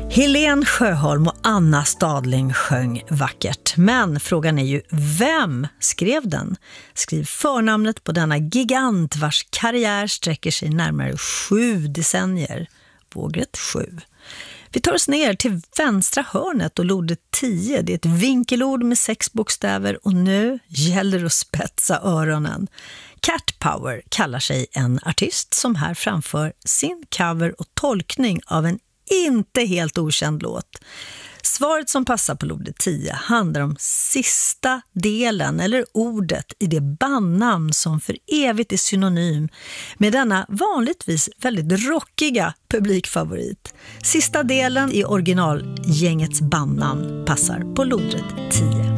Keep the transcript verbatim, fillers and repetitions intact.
Helene Sjöholm och Anna Stadling sjöng vackert. Men frågan är ju, vem skrev den? Skriv förnamnet på denna gigant vars karriär sträcker sig närmare sju decennier. Vågrätt sju. Vi tar oss ner till vänstra hörnet och lodret tio. Det är ett vinkelord med sex bokstäver och nu gäller det att spetsa öronen. Cat Power kallar sig en artist som här framför sin cover och tolkning av en inte helt okänd låt. Svaret som passar på lodret tio handlar om sista delen eller ordet i det bandnamn som för evigt är synonym med denna vanligtvis väldigt rockiga publikfavorit. Sista delen i originalgängets bandnamn passar på lodret tio.